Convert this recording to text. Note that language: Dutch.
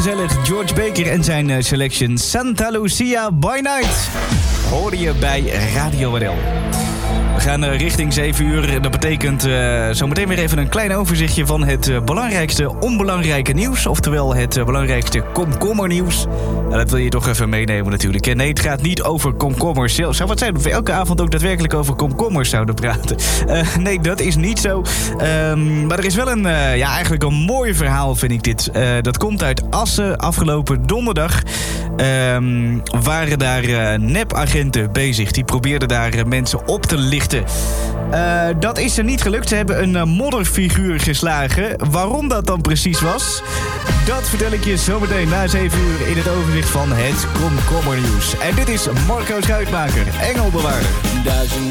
gezellig. George Baker en zijn selection Santa Lucia by Night. Hoorde je bij Radio RL. We gaan richting 7 uur. Dat betekent zometeen weer even een klein overzichtje van het belangrijkste onbelangrijke nieuws. Oftewel het belangrijkste komkommernieuws. Dat wil je toch even meenemen natuurlijk. Nee, het gaat niet over komkommers zelf. Zou wat zijn of we elke avond ook daadwerkelijk over komkommers zouden praten? Nee, dat is niet zo. Maar er is wel eigenlijk een mooi verhaal, vind ik dit. Dat komt uit Assen. Afgelopen donderdag waren daar nepagenten bezig. Die probeerden daar mensen op te lichten. Dat is er niet gelukt. Ze hebben een modderfiguur geslagen. Waarom dat dan precies was, dat vertel ik je zometeen na 7 uur in het overzicht van het komkommernieuws. En dit is Marco Schuitmaker, Engelbewaarder. Duizend